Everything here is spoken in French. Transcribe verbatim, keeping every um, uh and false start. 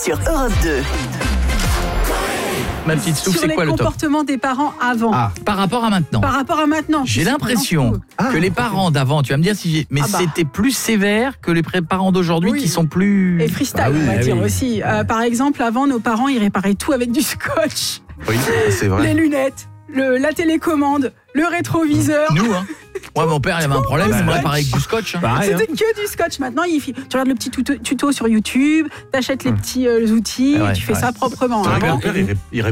sur Europe deux. Ma petite Stouff, c'est quoi le Sur les top? comportements des parents avant. Ah, par rapport à maintenant. Par rapport à maintenant. J'ai c'est l'impression vraiment fou. que les parents d'avant, tu vas me dire si j'ai, mais Ah bah. c'était plus sévère que les pré- parents d'aujourd'hui Oui. qui sont plus. Et freestyle, Ah oui, on va ah dire oui. aussi. Euh, par exemple, avant, nos parents, ils réparaient tout avec du scotch. Oui, c'est Les vrai. lunettes, le, la télécommande, le rétroviseur. Nous, hein. Moi, mon père, il avait un problème, il me réparait avec du scotch. Hein. Pareil, hein. C'était que du scotch. Maintenant, il, tu regardes le petit tuto, tuto sur YouTube, t'achètes les petits euh, outils, Ouais, et tu fais ouais. ça proprement. Ton Avant, père, il ré- il